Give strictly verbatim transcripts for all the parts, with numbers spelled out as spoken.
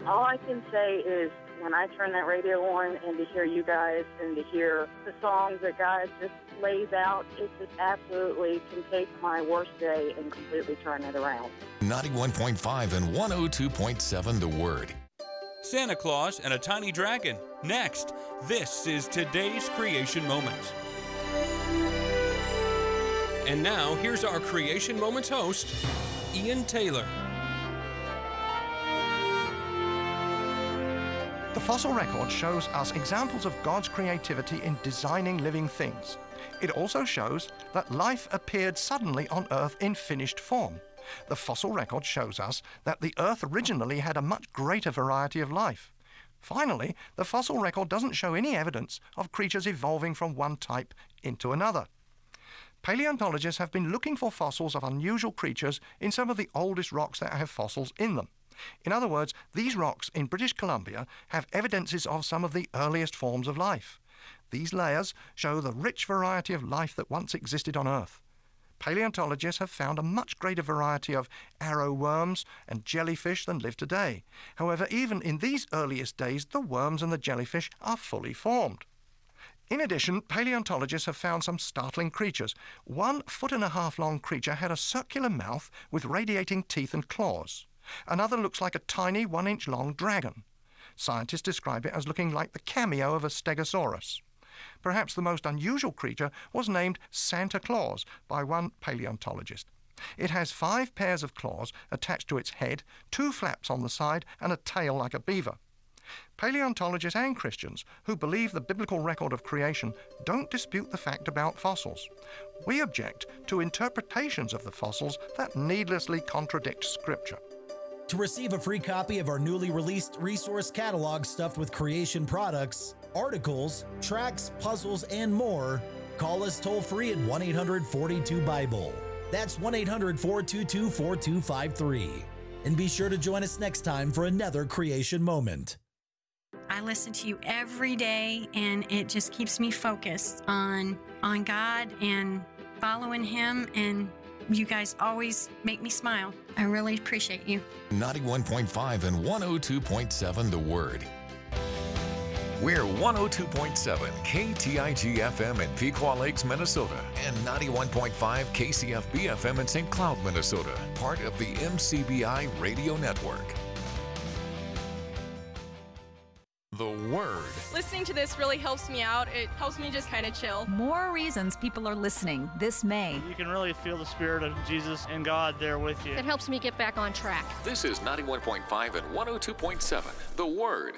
All I can say is when I turn that radio on and to hear you guys and to hear the songs that God just lays out, it just absolutely can take my worst day and completely turn it around. ninety-one point five and one oh two point seven The Word. Santa Claus and a Tiny Dragon. Next, this is today's Creation Moment. And now, here's our Creation Moments host, Ian Taylor. The fossil record shows us examples of God's creativity in designing living things. It also shows that life appeared suddenly on Earth in finished form. The fossil record shows us that the Earth originally had a much greater variety of life. Finally, the fossil record doesn't show any evidence of creatures evolving from one type into another. Paleontologists have been looking for fossils of unusual creatures in some of the oldest rocks that have fossils in them. In other words, these rocks in British Columbia have evidences of some of the earliest forms of life. These layers show the rich variety of life that once existed on Earth. Paleontologists have found a much greater variety of arrow worms and jellyfish than live today. However, even in these earliest days, the worms and the jellyfish are fully formed. In addition, paleontologists have found some startling creatures. One foot and a half long creature had a circular mouth with radiating teeth and claws. Another looks like a tiny one-inch long dragon. Scientists describe it as looking like the cameo of a stegosaurus. Perhaps the most unusual creature was named Santa Claus by one paleontologist. It has five pairs of claws attached to its head, two flaps on the side, and a tail like a beaver. Paleontologists and Christians who believe the biblical record of creation don't dispute the fact about fossils. We object to interpretations of the fossils that needlessly contradict Scripture. To receive a free copy of our newly released resource catalog stuffed with creation products, articles, tracks, puzzles, and more, call us toll-free at one eight hundred four two Bible. That's one eight hundred four two two four two five three. And be sure to join us next time for another Creation Moment. I listen to you every day, and it just keeps me focused on, on God and following Him, and you guys always make me smile. I really appreciate you. ninety-one point five and one oh two point seven The Word. We're one oh two point seven K T I G F M in Pequot Lakes, Minnesota, and ninety-one point five K C F B F M in Saint Cloud, Minnesota, part of the M C B I Radio Network. The Word. Listening to this really helps me out. It helps me just kind of chill. More reasons people are listening this May. You can really feel the Spirit of Jesus and God there with you. It helps me get back on track. This is ninety-one point five and one oh two point seven The Word.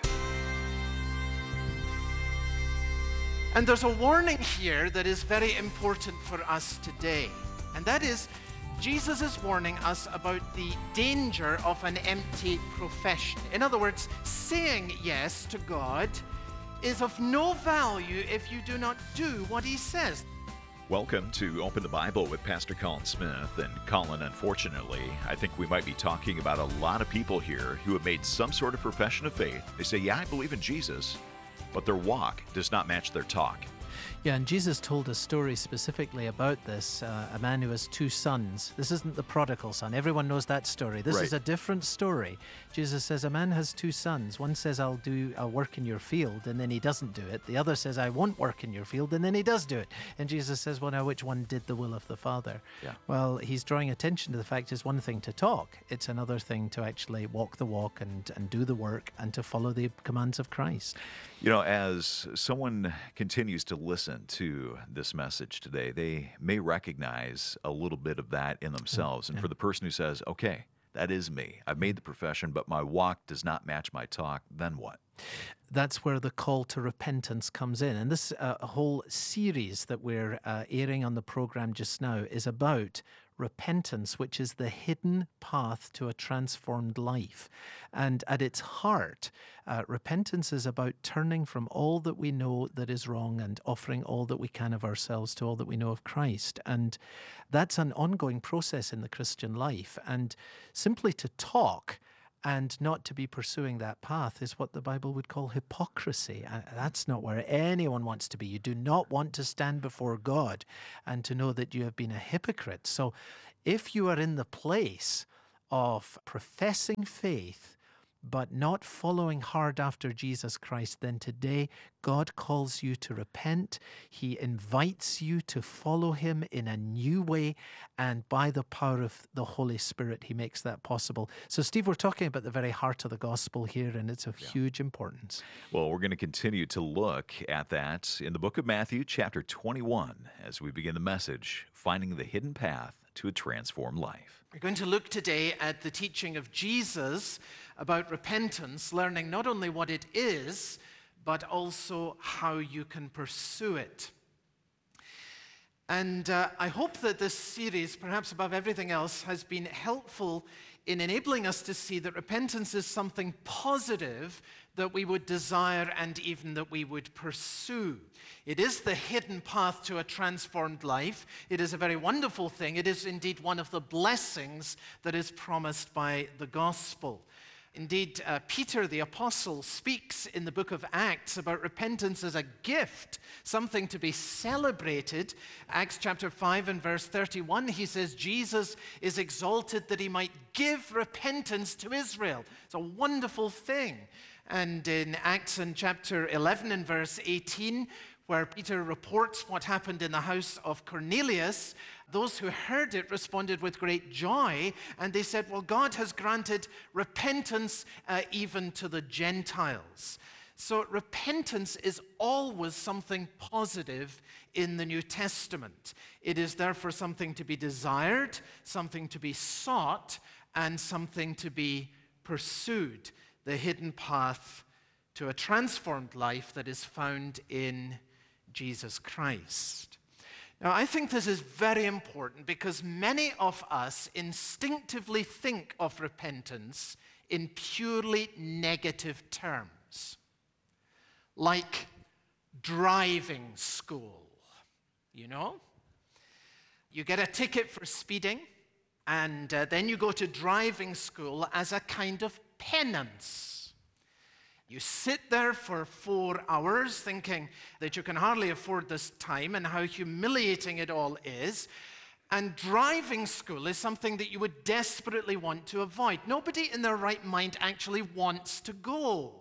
And there's a warning here that is very important for us today. And that is, Jesus is warning us about the danger of an empty profession. In other words, saying yes to God is of no value if you do not do what He says. Welcome to Open the Bible with Pastor Colin Smith. And Colin, unfortunately, I think we might be talking about a lot of people here who have made some sort of profession of faith. They say, yeah, I believe in Jesus, but their walk does not match their talk. Yeah, and Jesus told a story specifically about this, uh, a man who has two sons. This isn't the prodigal son. Everyone knows that story. This Right. is a different story. Jesus says a man has two sons. One says, I'll do, I'll work in your field, and then he doesn't do it. The other says, I won't work in your field, and then he does do it. And Jesus says, well, now which one did the will of the Father? Yeah. Well, he's drawing attention to the fact it's one thing to talk. It's another thing to actually walk the walk and, and do the work and to follow the commands of Christ. You know, as someone continues to listen to this message today, they may recognize a little bit of that in themselves. And yeah. for the person who says, okay, that is me. I've made the profession, but my walk does not match my talk, then what? That's where the call to repentance comes in. And this uh, whole series that we're uh, airing on the program just now is about repentance, which is the hidden path to a transformed life. And at its heart, uh, repentance is about turning from all that we know that is wrong and offering all that we can of ourselves to all that we know of Christ. And that's an ongoing process in the Christian life. And simply to talk and not to be pursuing that path is what the Bible would call hypocrisy. And that's not where anyone wants to be. You do not want to stand before God and to know that you have been a hypocrite. So if you are in the place of professing faith but not following hard after Jesus Christ, then today God calls you to repent. He invites you to follow him in a new way, and by the power of the Holy Spirit, he makes that possible. So, Steve, we're talking about the very heart of the gospel here, and it's of yeah. huge importance. Well, we're going to continue to look at that in the book of Matthew, chapter twenty-one, as we begin the message, Finding the Hidden Path to a Transformed Life. We're going to look today at the teaching of Jesus about repentance, learning not only what it is, but also how you can pursue it. And uh, I hope that this series, perhaps above everything else, has been helpful in enabling us to see that repentance is something positive that we would desire and even that we would pursue. It is the hidden path to a transformed life. It is a very wonderful thing. It is indeed one of the blessings that is promised by the gospel. Indeed, uh, Peter the apostle speaks in the book of Acts about repentance as a gift, something to be celebrated. Acts chapter five and verse thirty-one, he says, Jesus is exalted that he might give repentance to Israel. It's a wonderful thing. And in Acts in chapter eleven and verse eighteen, where Peter reports what happened in the house of Cornelius, those who heard it responded with great joy, and they said, well, God has granted repentance uh, even to the Gentiles. So repentance is always something positive in the New Testament. It is therefore something to be desired, something to be sought, and something to be pursued. The hidden path to a transformed life that is found in Jesus Christ. Now, I think this is very important because many of us instinctively think of repentance in purely negative terms, like driving school. You know? You get a ticket for speeding, and uh, then you go to driving school as a kind of penance. You sit there for four hours thinking that you can hardly afford this time and how humiliating it all is. And driving school is something that you would desperately want to avoid. Nobody in their right mind actually wants to go.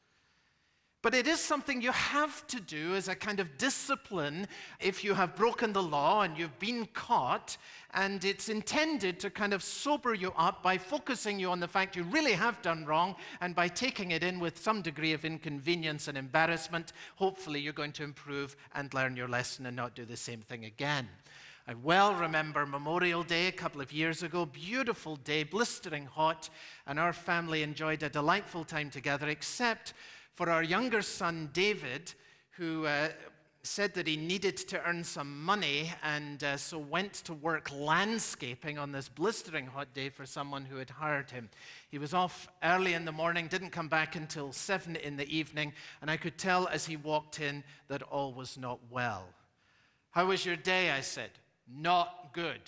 But it is something you have to do as a kind of discipline if you have broken the law and you've been caught, and it's intended to kind of sober you up by focusing you on the fact you really have done wrong, and by taking it in with some degree of inconvenience and embarrassment, hopefully you're going to improve and learn your lesson and not do the same thing again. I well remember Memorial Day a couple of years ago, beautiful day, blistering hot, and our family enjoyed a delightful time together, except for our younger son, David, who uh, said that he needed to earn some money and uh, so went to work landscaping on this blistering hot day for someone who had hired him. He was off early in the morning, didn't come back until seven in the evening, and I could tell as he walked in that all was not well. "How was your day?" I said. "Not good.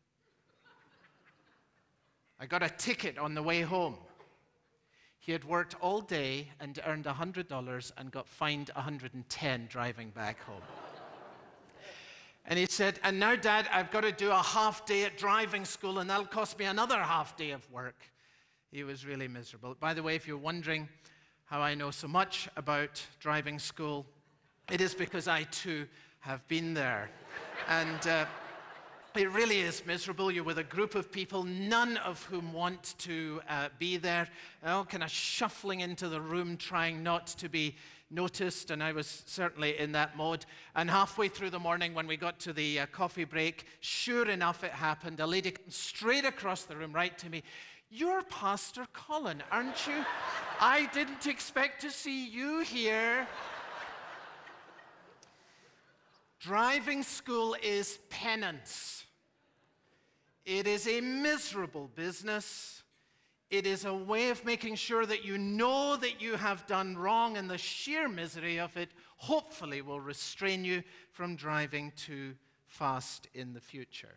I got a ticket on the way home." He had worked all day and earned one hundred dollars and got fined one hundred ten dollars driving back home. And he said, "And now, Dad, I've got to do a half day at driving school, and that'll cost me another half day of work." He was really miserable. By the way, if you're wondering how I know so much about driving school, it is because I, too, have been there. And uh, it really is miserable. You're with a group of people, none of whom want to uh, be there, all kind of shuffling into the room, trying not to be noticed, and I was certainly in that mode. And halfway through the morning, when we got to the uh, coffee break, sure enough, it happened. A lady came straight across the room, right to me. "You're Pastor Colin, aren't you? I didn't expect to see you here." Driving school is penance. It is a miserable business. It is a way of making sure that you know that you have done wrong, and the sheer misery of it hopefully will restrain you from driving too fast in the future.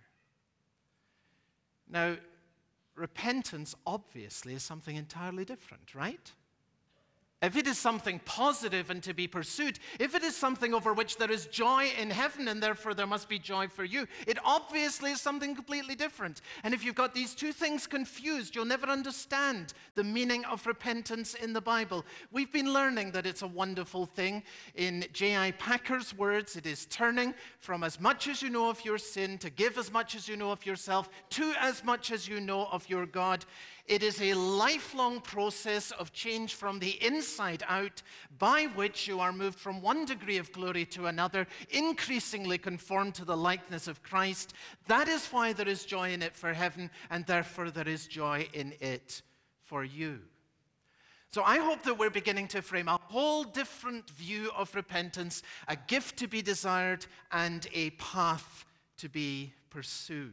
Now, repentance obviously is something entirely different, right? if it is something positive and to be pursued, if it is something over which there is joy in heaven and therefore there must be joy for you, it obviously is something completely different. And if you've got these two things confused, you'll never understand the meaning of repentance in the Bible. We've been learning that it's a wonderful thing. In J I Packer's words, it is turning from as much as you know of your sin to give as much as you know of yourself to as much as you know of your God. It is a lifelong process of change from the inside out by which you are moved from one degree of glory to another, increasingly conformed to the likeness of Christ. That is why there is joy in it for heaven, and therefore there is joy in it for you. So I hope that we're beginning to frame a whole different view of repentance, a gift to be desired and a path to be pursued.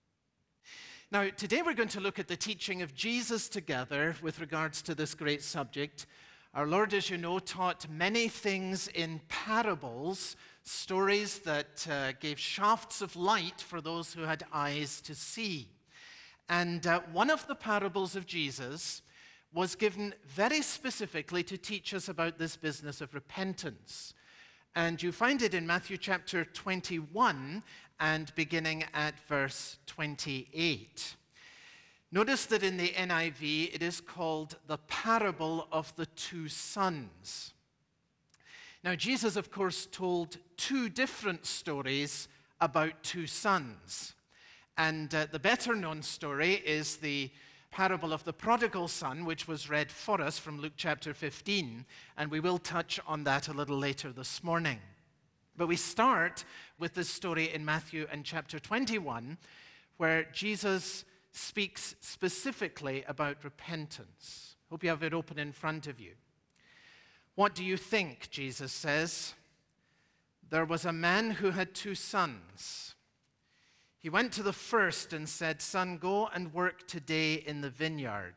Now, today we're going to look at the teaching of Jesus together with regards to this great subject. Our Lord, as you know, taught many things in parables, stories that uh, gave shafts of light for those who had eyes to see. And uh, one of the parables of Jesus was given very specifically to teach us about this business of repentance. And you find it in Matthew chapter twenty-one and beginning at verse twenty-eight. Notice that in the N I V it is called the parable of the two sons. Now, Jesus, of course, told two different stories about two sons. And uh, the better known story is the parable of the prodigal son, which was read for us from Luke chapter fifteen, and we will touch on that a little later this morning. But we start with this story in Matthew and chapter twenty-one, where Jesus speaks specifically about repentance. Hope you have it open in front of you. What do you think? Jesus says. There was a man who had two sons. He went to the first and said, "Son, go and work today in the vineyard."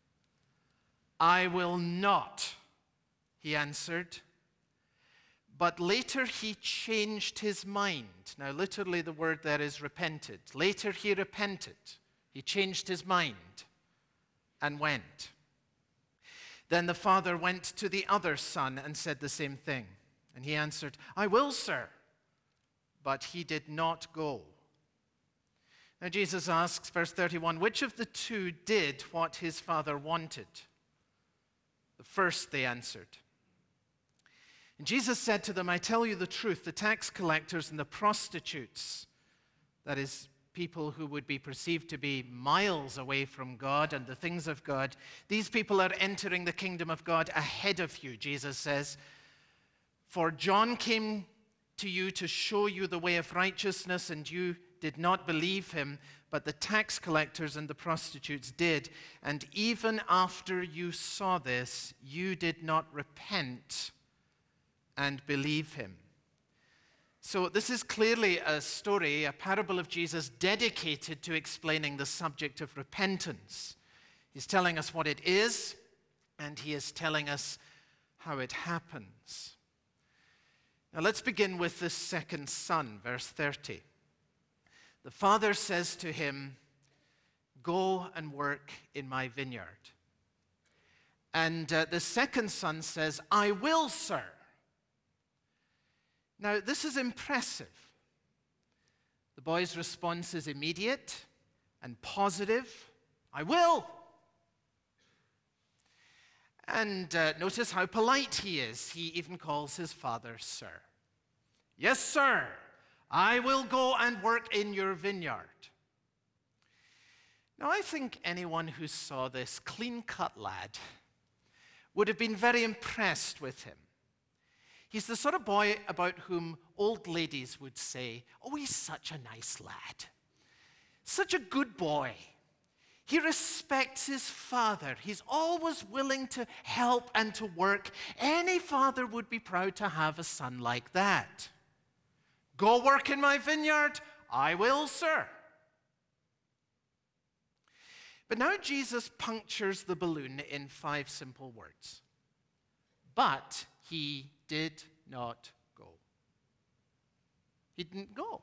"I will not," he answered. But later he changed his mind. Now, literally the word there is repented. Later he repented. He changed his mind and went. Then the father went to the other son and said the same thing. And he answered, "I will, sir." But he did not go. Now Jesus asks, verse thirty-one, which of the two did what his father wanted? The first, they answered. And Jesus said to them, "I tell you the truth, the tax collectors and the prostitutes," that is, people who would be perceived to be miles away from God and the things of God, "these people are entering the kingdom of God ahead of you," Jesus says. "For John came to you to show you the way of righteousness, and you did not believe him, but the tax collectors and the prostitutes did. And even after you saw this, you did not repent and believe him." So this is clearly a story, a parable of Jesus dedicated to explaining the subject of repentance. He's telling us what it is, and he is telling us how it happens. Now let's begin with the second son, verse thirty. The father says to him, "Go and work in my vineyard." And uh, the second son says, "I will, sir." Now, this is impressive. The boy's response is immediate and positive. "I will." And uh, notice how polite he is. He even calls his father sir. "Yes, sir. I will go and work in your vineyard." Now, I think anyone who saw this clean-cut lad would have been very impressed with him. He's the sort of boy about whom old ladies would say, "Oh, he's such a nice lad. Such a good boy. He respects his father. He's always willing to help and to work. Any father would be proud to have a son like that. Go work in my vineyard." "I will, sir." But now Jesus punctures the balloon in five simple words. But he did not go. He didn't go.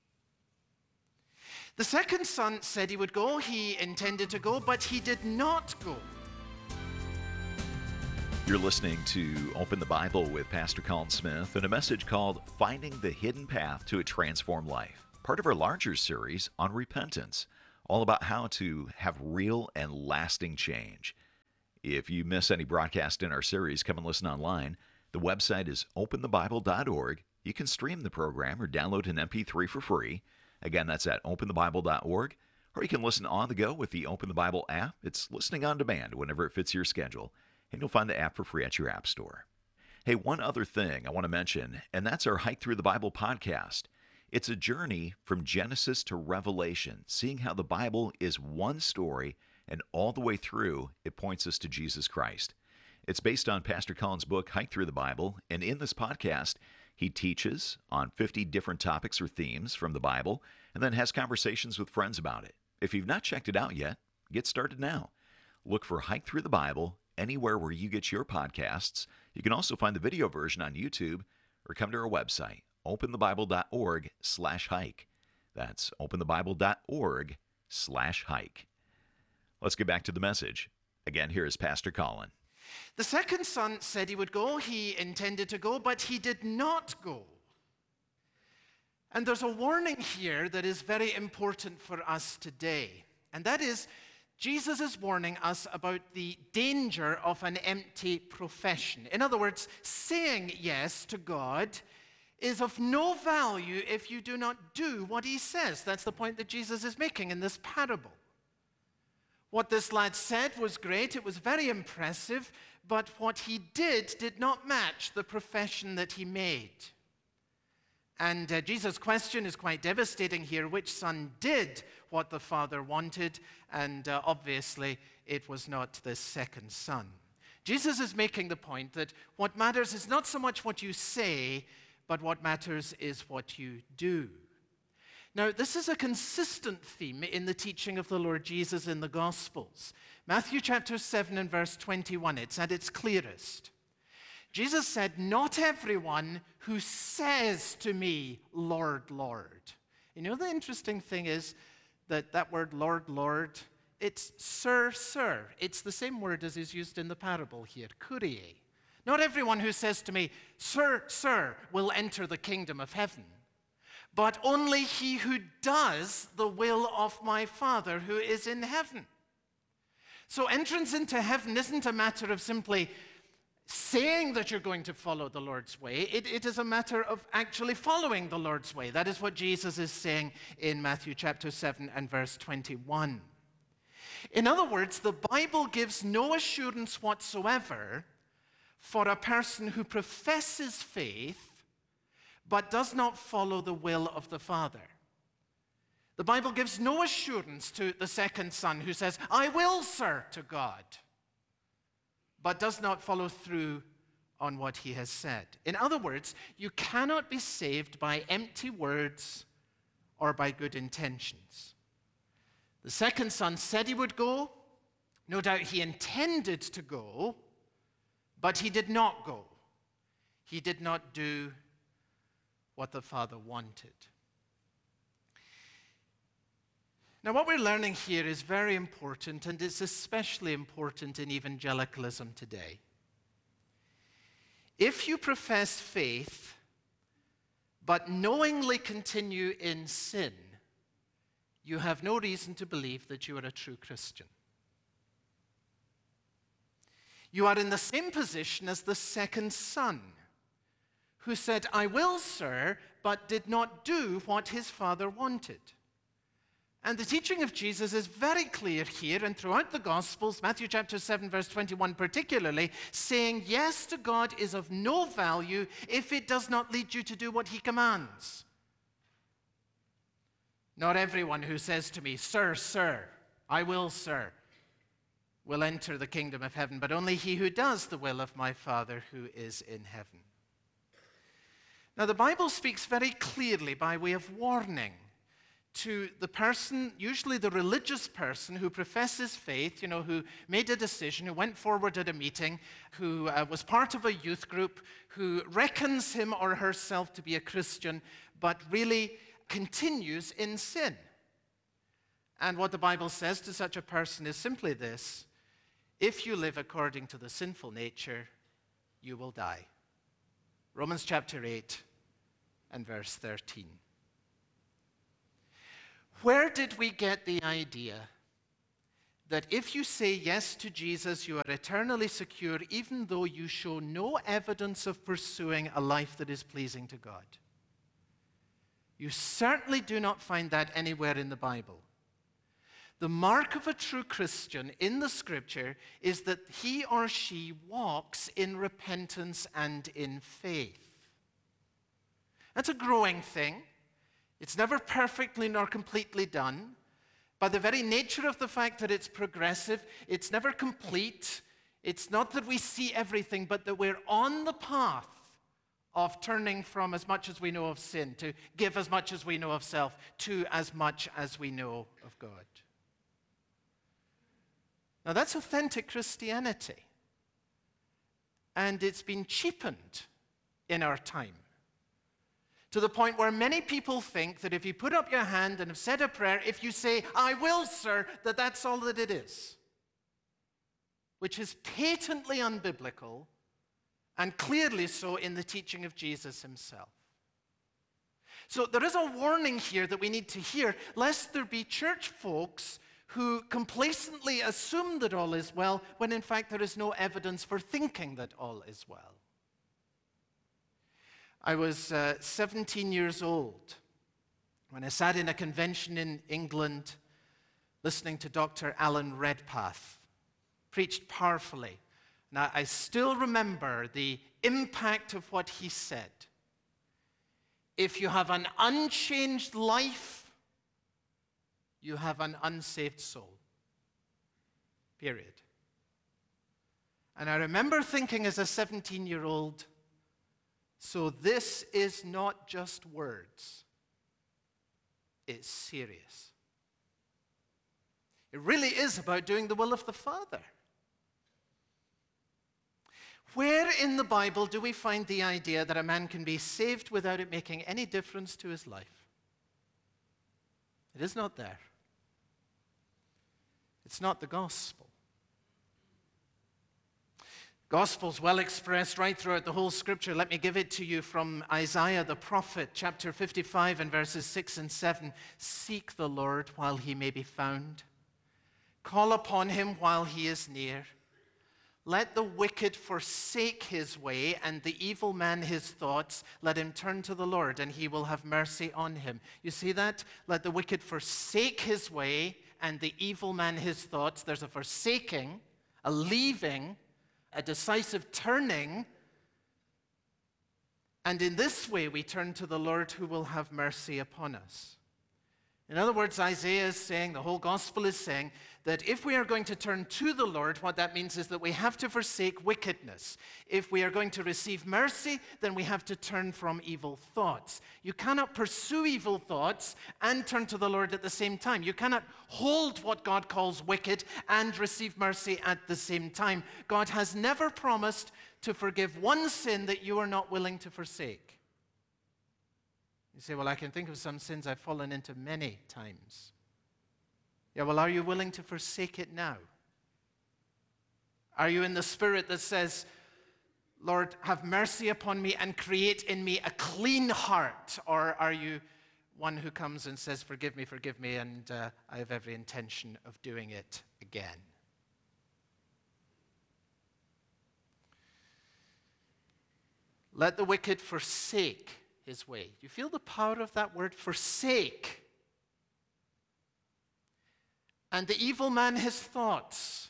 The second son said he would go. He intended to go, but he did not go. You're listening to Open the Bible with Pastor Colin Smith and a message called Finding the Hidden Path to a Transformed Life, part of our larger series on repentance, all about how to have real and lasting change. If you miss any broadcast in our series, come and listen online. The website is open the bible dot org. You can stream the program or download an M P three for free. Again, that's at open the bible dot org. Or you can listen on the go with the Open the Bible app. It's listening on demand whenever it fits your schedule. And you'll find the app for free at your app store. Hey, one other thing I want to mention, and that's our Hike Through the Bible podcast. It's a journey from Genesis to Revelation, seeing how the Bible is one story, and all the way through, it points us to Jesus Christ. It's based on Pastor Colin's book, Hike Through the Bible, and in this podcast, he teaches on fifty different topics or themes from the Bible, and then has conversations with friends about it. If you've not checked it out yet, get started now. Look for Hike Through the Bible anywhere where you get your podcasts. You can also find the video version on YouTube or come to our website, open the bible dot org slash hike. That's open the bible dot org slash hike. Let's get back to the message. Again, here is Pastor Colin. The second son said he would go. He intended to go, but he did not go. And there's a warning here that is very important for us today, and that is Jesus is warning us about the danger of an empty profession. In other words, saying yes to God is of no value if you do not do what he says. That's the point that Jesus is making in this parable. What this lad said was great, it was very impressive, but what he did did not match the profession that he made. And uh, Jesus' question is quite devastating here. Which son did what the father wanted? And uh, obviously, it was not the second son. Jesus is making the point that what matters is not so much what you say, but what matters is what you do. Now, this is a consistent theme in the teaching of the Lord Jesus in the Gospels. Matthew chapter seven and verse twenty-one, it's at its clearest. Jesus said, "Not everyone who says to me, 'Lord, Lord.'" You know, the interesting thing is that that word Lord, Lord, it's sir, sir. It's the same word as is used in the parable here, Kyrie. Not everyone who says to me, "Sir, sir," will enter the kingdom of heaven, but only he who does the will of my Father who is in heaven. So entrance into heaven isn't a matter of simply saying that you're going to follow the Lord's way. It, it is a matter of actually following the Lord's way. That is what Jesus is saying in Matthew chapter seven and verse twenty-one. In other words, the Bible gives no assurance whatsoever for a person who professes faith but does not follow the will of the Father. The Bible gives no assurance to the second son who says, "I will, sir," to God, but does not follow through on what he has said. In other words, you cannot be saved by empty words or by good intentions. The second son said he would go. No doubt he intended to go, but he did not go. He did not do what the Father wanted. Now, what we're learning here is very important, and it's especially important in evangelicalism today. If you profess faith, but knowingly continue in sin, you have no reason to believe that you are a true Christian. You are in the same position as the second son, who said, "I will, sir," but did not do what his father wanted. And the teaching of Jesus is very clear here and throughout the Gospels, Matthew chapter seven, verse twenty-one particularly, saying yes to God is of no value if it does not lead you to do what he commands. Not everyone who says to me, "Sir, sir, I will, sir," will enter the kingdom of heaven, but only he who does the will of my Father who is in heaven. Now, the Bible speaks very clearly by way of warning to the person, usually the religious person who professes faith, you know, who made a decision, who went forward at a meeting, who uh, was part of a youth group, who reckons him or herself to be a Christian, but really continues in sin. And what the Bible says to such a person is simply this: if you live according to the sinful nature, you will die. Romans chapter eight and verse thirteen. Where did we get the idea that if you say yes to Jesus, you are eternally secure, even though you show no evidence of pursuing a life that is pleasing to God? You certainly do not find that anywhere in the Bible. The mark of a true Christian in the Scripture is that he or she walks in repentance and in faith. That's a growing thing. It's never perfectly nor completely done. By the very nature of the fact that it's progressive, it's never complete. It's not that we see everything, but that we're on the path of turning from as much as we know of sin, to give as much as we know of self, to as much as we know of God. Now that's authentic Christianity. And it's been cheapened in our time, to the point where many people think that if you put up your hand and have said a prayer, if you say, "I will, sir," that that's all that it is, which is patently unbiblical and clearly so in the teaching of Jesus himself. So there is a warning here that we need to hear, lest there be church folks who complacently assume that all is well, when in fact there is no evidence for thinking that all is well. I was uh, seventeen years old when I sat in a convention in England listening to Doctor Alan Redpath, preached powerfully. And I, I still remember the impact of what he said. If you have an unchanged life, you have an unsaved soul. Period. And I remember thinking as a seventeen-year-old, so this is not just words. It's serious. It really is about doing the will of the Father. Where in the Bible do we find the idea that a man can be saved without it making any difference to his life? It is not there. It's not the gospel. Gospel's well expressed right throughout the whole Scripture. Let me give it to you from Isaiah the prophet, chapter fifty-five and verses six and seven. Seek the Lord while he may be found. Call upon him while he is near. Let the wicked forsake his way, and the evil man his thoughts. Let him turn to the Lord, and he will have mercy on him. You see that? Let the wicked forsake his way, and the evil man his thoughts. There's a forsaking, a leaving, a decisive turning. And in this way we turn to the Lord, who will have mercy upon us. In other words, Isaiah is saying, the whole gospel is saying, that if we are going to turn to the Lord, what that means is that we have to forsake wickedness. If we are going to receive mercy, then we have to turn from evil thoughts. You cannot pursue evil thoughts and turn to the Lord at the same time. You cannot hold what God calls wicked and receive mercy at the same time. God has never promised to forgive one sin that you are not willing to forsake. You say, well, I can think of some sins I've fallen into many times. Yeah, well, are you willing to forsake it now? Are you in the spirit that says, Lord, have mercy upon me and create in me a clean heart? Or are you one who comes and says, forgive me, forgive me, and uh, I have every intention of doing it again? Let the wicked forsake his way. You feel the power of that word, forsake. And the evil man his thoughts.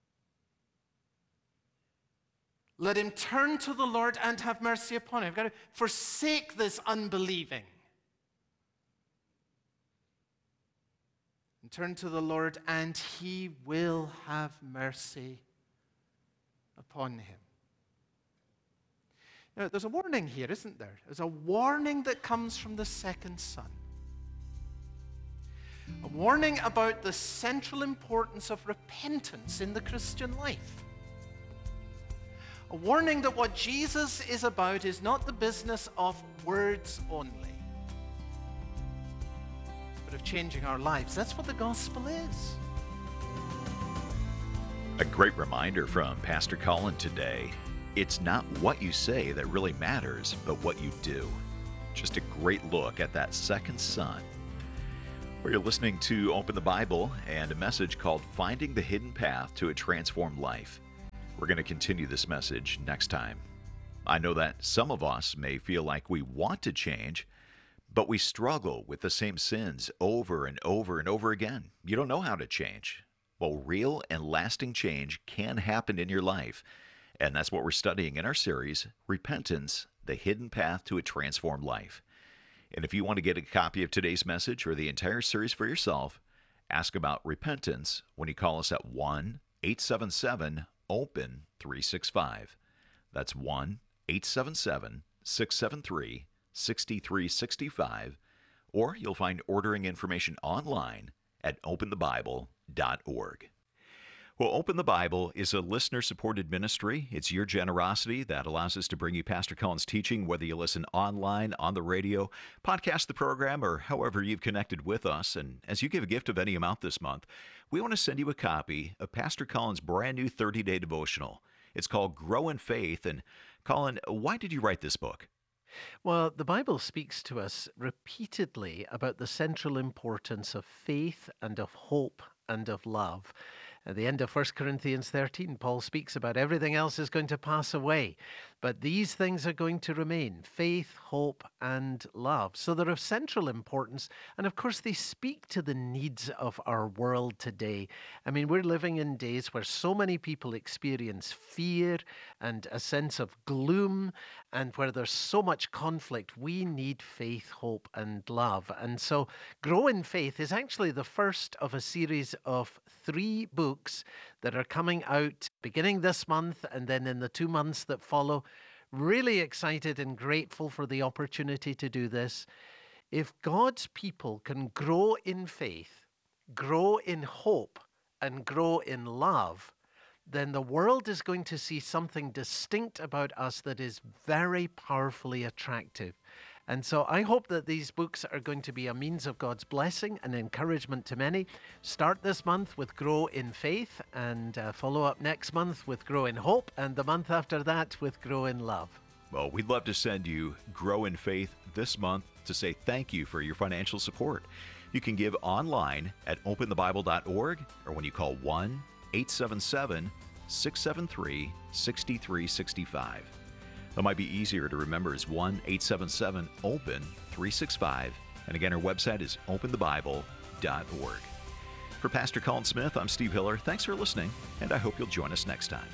Let him turn to the Lord and have mercy upon him. You've got to forsake this unbelieving. And turn to the Lord, and he will have mercy upon him. Now, there's a warning here, isn't there? There's a warning that comes from the second son. A warning about the central importance of repentance in the Christian life. A warning that what Jesus is about is not the business of words only, but of changing our lives. That's what the gospel is. A great reminder from Pastor Colin today. It's not what you say that really matters, but what you do. Just a great look at that second son. Where you're listening to Open the Bible and a message called Finding the Hidden Path to a Transformed Life. We're going to continue this message next time. I know that some of us may feel like we want to change, but we struggle with the same sins over and over and over again. You don't know how to change. Well, real and lasting change can happen in your life, and that's what we're studying in our series, Repentance, the Hidden Path to a Transformed Life. And if you want to get a copy of today's message or the entire series for yourself, ask about repentance when you call us at one eight seven seven open three six five. That's one eight seven seven six seven three six three six five, or you'll find ordering information online at open the bible dot org. Well, Open the Bible is a listener-supported ministry. It's your generosity that allows us to bring you Pastor Colin's teaching, whether you listen online, on the radio, podcast the program, or however you've connected with us. And as you give a gift of any amount this month, we want to send you a copy of Pastor Colin's brand new thirty-day devotional. It's called Grow in Faith. And Colin, why did you write this book? Well, the Bible speaks to us repeatedly about the central importance of faith and of hope and of love. At the end of First Corinthians thirteen, Paul speaks about everything else is going to pass away, but these things are going to remain: faith, hope, and love. So they're of central importance, and of course they speak to the needs of our world today. I mean, we're living in days where so many people experience fear and a sense of gloom, and where there's so much conflict. We need faith, hope, and love. And so Grow in Faith is actually the first of a series of three books that are coming out beginning this month and then in the two months that follow. Really excited and grateful for the opportunity to do this. If God's people can grow in faith, grow in hope, and grow in love, then the world is going to see something distinct about us that is very powerfully attractive. And so I hope that these books are going to be a means of God's blessing and encouragement to many. Start this month with Grow in Faith, and uh, follow up next month with Grow in Hope, and the month after that with Grow in Love. Well, we'd love to send you Grow in Faith this month to say thank you for your financial support. You can give online at open the bible dot org, or when you call one eight seven seven six seven three six three six five. That might be easier to remember as one eight seven seven open three six five. And again, our website is open the bible dot org. For Pastor Colin Smith, I'm Steve Hiller. Thanks for listening, and I hope you'll join us next time.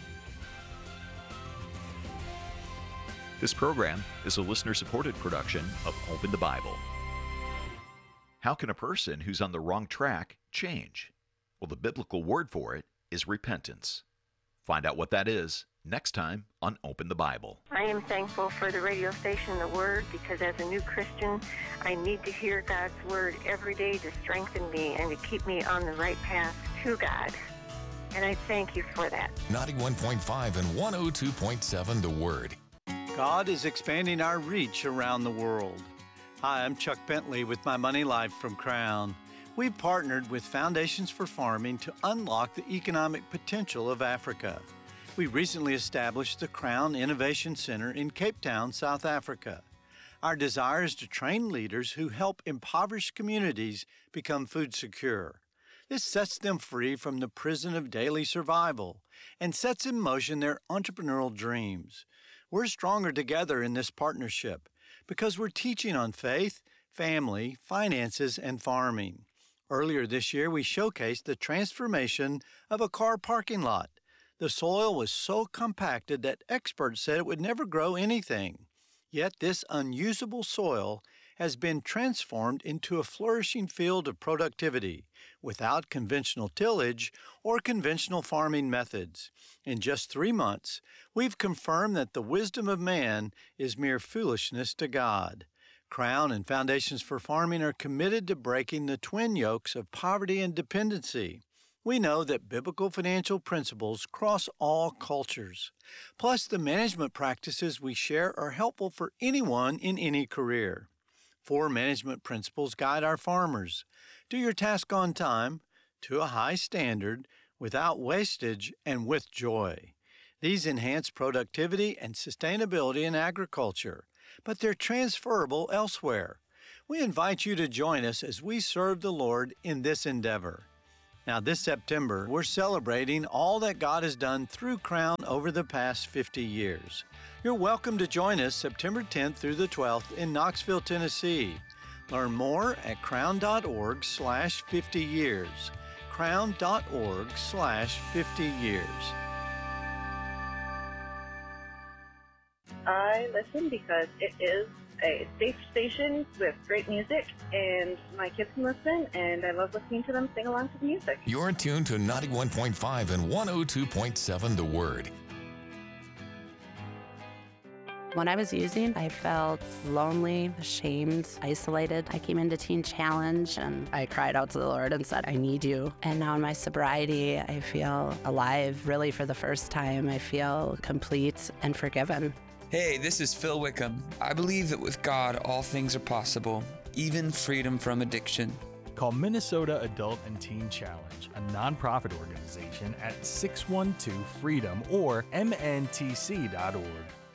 This program is a listener-supported production of Open the Bible. How can a person who's on the wrong track change? Well, the biblical word for it is repentance. Find out what that is next time on Open the Bible. I am thankful for the radio station, The Word, because as a new Christian, I need to hear God's Word every day to strengthen me and to keep me on the right path to God. And I thank you for that. ninety-one point five and one oh two point seven The Word. God is expanding our reach around the world. Hi, I'm Chuck Bentley with My Money Life from Crown. We've partnered with Foundations for Farming to unlock the economic potential of Africa. We recently established the Crown Innovation Center in Cape Town, South Africa. Our desire is to train leaders who help impoverished communities become food secure. This sets them free from the prison of daily survival and sets in motion their entrepreneurial dreams. We're stronger together in this partnership because we're teaching on faith, family, finances, and farming. Earlier this year, we showcased the transformation of a car parking lot. The soil was so compacted that experts said it would never grow anything. Yet this unusable soil has been transformed into a flourishing field of productivity without conventional tillage or conventional farming methods. In just three months, we've confirmed that the wisdom of man is mere foolishness to God. Crown and Foundations for Farming are committed to breaking the twin yokes of poverty and dependency. We know that biblical financial principles cross all cultures. Plus, the management practices we share are helpful for anyone in any career. Four management principles guide our farmers. Do your task on time, to a high standard, without wastage, and with joy. These enhance productivity and sustainability in agriculture, but they're transferable elsewhere. We invite you to join us as we serve the Lord in this endeavor. Now, this September, we're celebrating all that God has done through Crown over the past fifty years. You're welcome to join us September tenth through the twelfth in Knoxville, Tennessee. Learn more at crown.org slash 50 years. crown.org slash 50 years. I listen because it is a safe station with great music, and my kids can listen, and I love listening to them sing along to the music. You're tuned to ninety-one point five and one oh two point seven The Word. When I was using, I felt lonely, ashamed, isolated. I came into Teen Challenge and I cried out to the Lord and said, I need you. And now in my sobriety, I feel alive, really for the first time. I feel complete and forgiven. Hey, this is Phil Wickham. I believe that with God, all things are possible, even freedom from addiction. Call Minnesota Adult and Teen Challenge, a nonprofit organization, at six one two freedom or M N T C dot org.